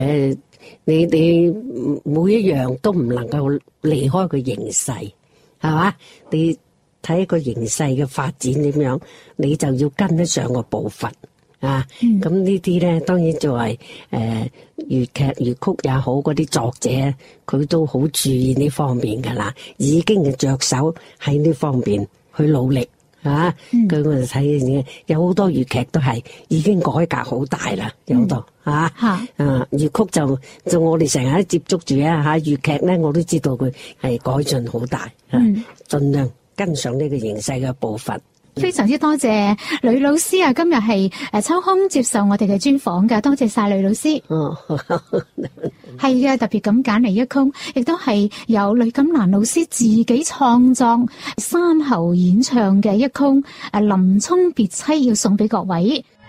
你每一樣都唔能夠離開個形勢，係嘛？你睇個形勢嘅發展點樣，你就要跟得上個步伐啊！咁呢啲咧，當然就係粵劇粵曲也好，嗰啲作者佢都好注意呢方面噶啦，已經係着手喺呢方面去努力啊！據我哋睇，有好多粵劇都係已經改革好大啦，有好多啊！粵曲就我哋成日都接觸住啊嚇，粵劇咧我都知道佢係改進好大，盡量跟上呢個形勢嘅步伐。 非常之多謝呂老師啊！今日係抽空接受我哋嘅專訪㗎，多謝晒呂老師。係嘅，特別咁揀嚟一曲，亦都係由呂錦蘭老師自己創作三喉演唱嘅一曲《林沖別妻》，要送俾各位。